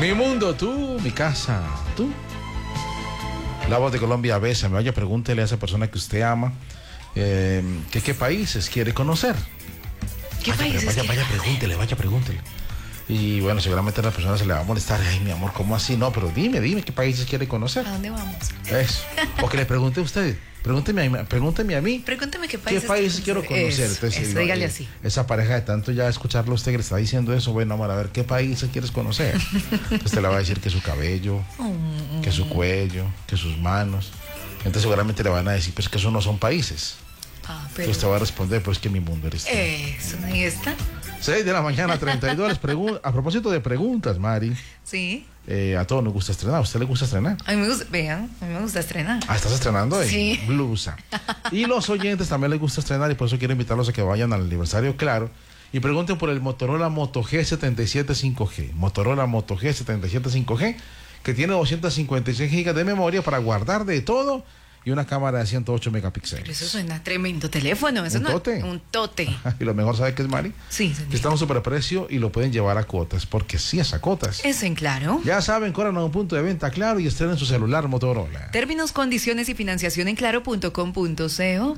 Mi mundo, tú, mi casa, tú. La Voz de Colombia, bésame. Vaya, pregúntele a esa persona que usted ama qué países quiere conocer. Vaya, pregúntele. Y bueno, seguramente a la persona se le va a molestar. Ay, mi amor, ¿cómo así? No, pero dime qué países quiere conocer. ¿A dónde vamos? Eso. O que le pregunte a usted. Pregúnteme a mí. Pregúnteme qué países quiero conocer. Eso, dígale así. Esa pareja de tanto ya escucharlo a usted que le está diciendo eso, bueno, amor, a ver, ¿qué países quieres conocer? Entonces te le va a decir que su cabello, que su cuello, que sus manos. Entonces seguramente le van a decir, pues que eso no son países. Pero usted va a responder, pues que mi mundo eres tú. Eso, ahí está. 6 de la mañana, 32. A propósito de preguntas, Mari. Sí. A todos nos gusta estrenar. ¿A usted le gusta estrenar? A mí me gusta, vean, a mí me gusta estrenar. ¿Estás estrenando? Sí. Blusa. Y los oyentes también les gusta estrenar y por eso quiero invitarlos a que vayan al aniversario, claro. Y pregunten por el Motorola Moto G77 5G. Motorola Moto G77 5G, que tiene 256 GB de memoria para guardar de todo y una cámara de 108 megapíxeles. Pero eso suena tremendo teléfono. Eso ¿Un tote? Un tote. Y lo mejor, ¿sabe qué es, Mari? Sí, señor. Que está a un superprecio y lo pueden llevar a cuotas, porque sí es a cuotas. Eso en Claro. Ya saben, corran a un punto de venta Claro y estrenen su celular Motorola. Términos, condiciones y financiación en claro.com.co.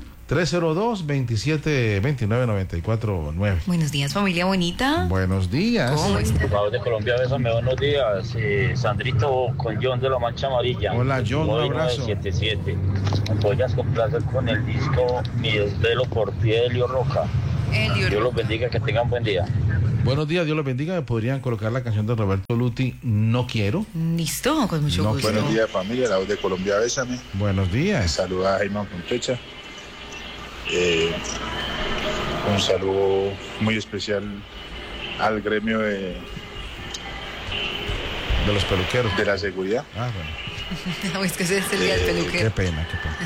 302-2729-949. Buenos días, familia bonita. Buenos días. ¿Cómo está? Jugador de Colombia, bésame, buenos días. Sandrito con John de la Mancha Amarilla. Hola, John, un abrazo. 977. ¿Me podrías complacer con el disco Mi Desvelo por ti de Elio Roca? Dios los bendiga, que tengan buen día. Buenos días, Dios los bendiga. ¿Me podrían colocar la canción de Roberto Luti, No Quiero? Listo, con mucho gusto. Buenos días, familia, la Voz de Colombia, bésame. Buenos días. Saluda a Jaime Contecha. Un saludo muy especial al gremio de los peluqueros. De la seguridad. Bueno. No, es que ese es el día del peluquero. Qué pena.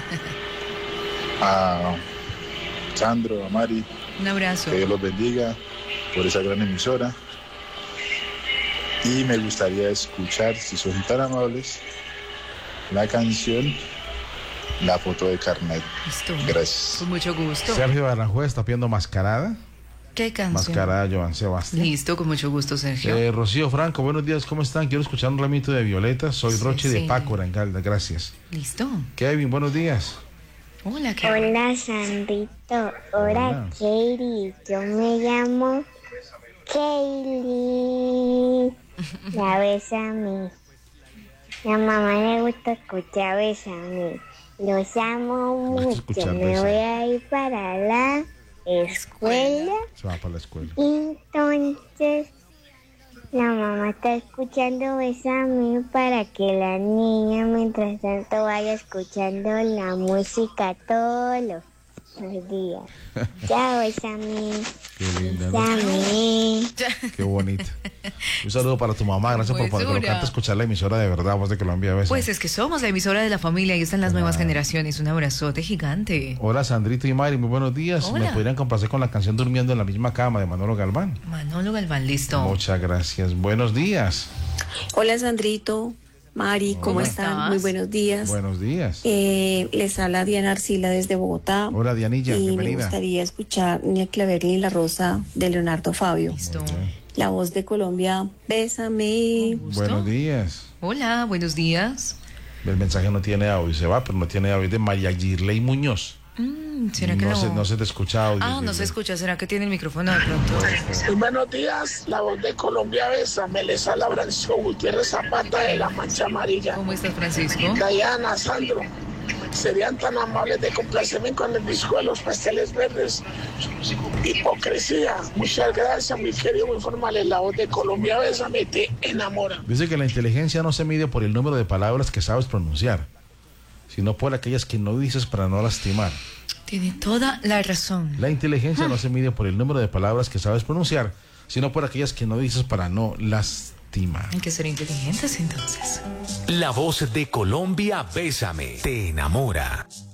A Sandro, a Mari. Un abrazo. Que Dios los bendiga por esa gran emisora. Y me gustaría escuchar, si son tan amables, la canción La Foto de Carnet. Listo. Gracias. Con mucho gusto. Sergio Aranjuez está pidiendo Mascarada. ¿Qué canción? Mascarada, Joan Sebastián. Listo, con mucho gusto, Sergio. Rocío Franco, buenos días, ¿cómo están? Quiero escuchar un ramito de violetas. Soy Roche de Pácora, en Caldas, gracias. Listo. Kevin, buenos días. Hola, Kevin. Hola, Sandrito. Hola, Katie. Yo me llamo Kaylee. La Bésame. La mamá le gusta escuchar Bésame. Los amo mucho. Me voy a ir para la escuela. Se va para la escuela. Entonces, la mamá está escuchando Bésame para que la niña, mientras tanto, vaya escuchando la música todos los días. Chao, Bésame. Qué linda, ¿no? Bésame. Qué bonito. Un saludo para tu mamá. Gracias por colocarte a escuchar la emisora de verdad, Voz de Colombia. Bésame. Pues es que somos la emisora de la familia y están las nuevas generaciones. Un abrazote gigante. Hola, Sandrito y Mari, muy buenos días. Hola. ¿Me podrían complacer con la canción Durmiendo en la misma cama de Manolo Galván? Manolo Galván, listo. Muchas gracias. Buenos días. Hola, Sandrito. Mari, ¿cómo están? estás? Muy buenos días. Buenos días. Les habla Diana Arcila desde Bogotá. Hola, Dianilla, y bienvenida. me gustaría escuchar Ni a Claverle y la Rosa de Leonardo Fabio. Listo. La Voz de Colombia, bésame. ¿Gusto? Buenos días. Hola, buenos días. El mensaje no tiene audio, se va, pero no tiene audio, de María Girley Muñoz. ¿Será que no? No se te escucha audio. Ah, no se escucha. ¿Será que tiene el micrófono de pronto? Muy buenos días, la Voz de Colombia, bésame. Les habla Francisco Gutiérrez Zapata de la Mancha Amarilla. ¿Cómo estás, Francisco? Diana, Sandro, serían tan amables de complacerme con el disco de los pasteles verdes. Hipocresía. Muchas gracias, muy querido, muy formal. La Voz de Colombia, bésame, te enamora. Dice que la inteligencia no se mide por el número de palabras que sabes pronunciar, sino por aquellas que no dices para no lastimar. Tiene toda la razón. La inteligencia no se mide por el número de palabras que sabes pronunciar, sino por aquellas que no dices para no lastimar. Hay que ser inteligentes entonces. La Voz de Colombia, bésame, te enamora.